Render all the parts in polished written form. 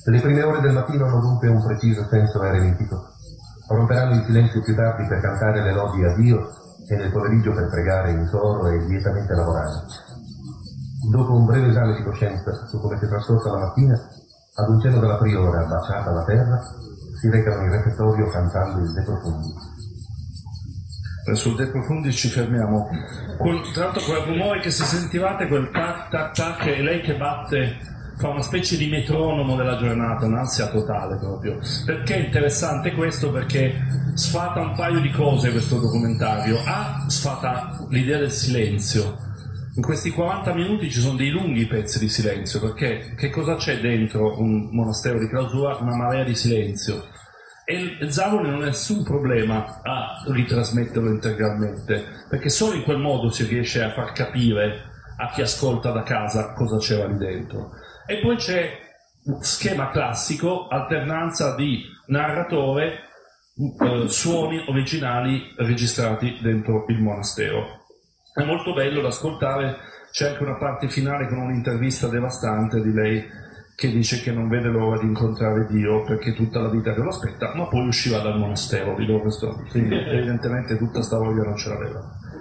Le prime ore del mattino hanno dunque un preciso senso eremitico. Romperanno il silenzio più tardi per cantare le lodi a Dio e nel pomeriggio per pregare in coro e lietamente lavorare. Dopo un breve esame di coscienza su come si è trascorsa la mattina, ad un cenno della priora baciata alla terra, si recano in refettorio cantando il De Profundis. Sul De Profundis ci fermiamo. Tra l'altro quel rumore che se sentivate, quel tac tac tac, è lei che batte, fa una specie di metronomo della giornata, un'ansia totale proprio. Perché è interessante questo? Perché sfata un paio di cose questo documentario. Sfata l'idea del silenzio. In questi 40 minuti ci sono dei lunghi pezzi di silenzio, perché che cosa c'è dentro un monastero di clausura? Una marea di silenzio. E Zavoli non ha nessun problema a ritrasmetterlo integralmente, perché solo in quel modo si riesce a far capire a chi ascolta da casa cosa c'era lì dentro. E poi c'è un schema classico, alternanza di narratore, suoni originali registrati dentro il monastero. È molto bello da ascoltare. C'è anche una parte finale con un'intervista devastante di lei che dice che non vede l'ora di incontrare Dio perché tutta la vita che lo aspetta, ma poi usciva dal monastero, quindi evidentemente tutta sta voglia non ce l'aveva.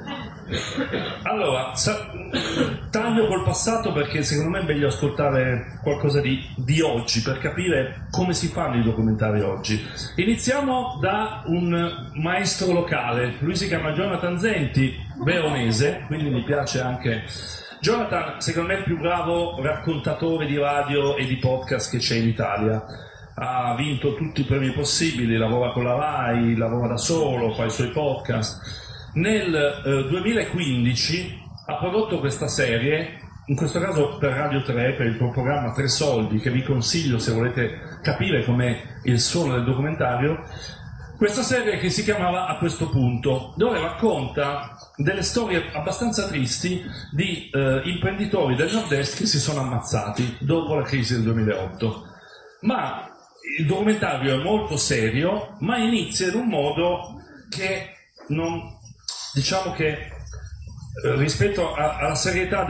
Allora, taglio col passato perché secondo me è meglio ascoltare qualcosa di oggi per capire come si fanno i documentari oggi. Iniziamo da un maestro locale, lui si chiama Jonathan Zenti, veronese, quindi mi piace anche. Jonathan, secondo me, è il più bravo raccontatore di radio e di podcast che c'è in Italia. Ha vinto tutti i premi possibili, lavora con la RAI, lavora da solo, fa i suoi podcast. Nel 2015 ha prodotto questa serie, in questo caso per Radio 3, per il programma Tre Soldi, che vi consiglio se volete capire com'è il suono del documentario. Questa serie che si chiamava A questo punto, dove racconta delle storie abbastanza tristi di imprenditori del nord-est che si sono ammazzati dopo la crisi del 2008. Ma il documentario è molto serio, ma inizia in un modo che non, diciamo che rispetto alla serietà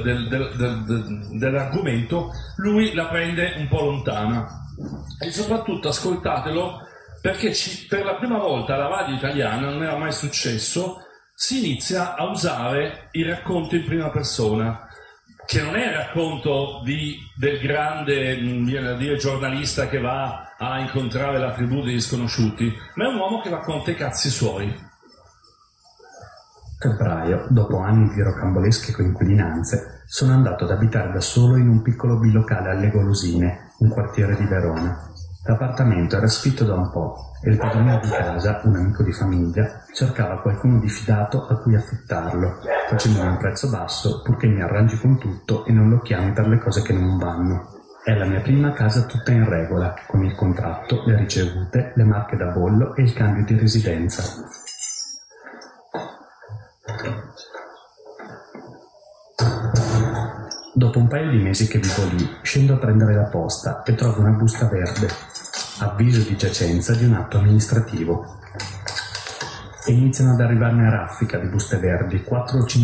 dell'argomento, lui la prende un po' lontana. E soprattutto ascoltatelo, perché per la prima volta alla radio italiana, non era mai successo, si inizia a usare il racconto in prima persona, che non è il racconto del grande, viene da dire, giornalista che va a incontrare la tribù degli sconosciuti, ma è un uomo che racconta i cazzi suoi. Febbraio, dopo anni di rocambolesche coinquilinanze, sono andato ad abitare da solo in un piccolo bilocale alle Golosine, un quartiere di Verona. L'appartamento era sfitto da un po' e il padrone di casa, un amico di famiglia, cercava qualcuno di fidato a cui affittarlo, facendomi un prezzo basso purché mi arrangi con tutto e non lo chiami per le cose che non vanno. È la mia prima casa tutta in regola, con il contratto, le ricevute, le marche da bollo e il cambio di residenza. Dopo un paio di mesi che vivo lì, scendo a prendere la posta e trovo una busta verde, avviso di giacenza di un atto amministrativo. E iniziano ad arrivarne a raffica di buste verdi, 4 o 5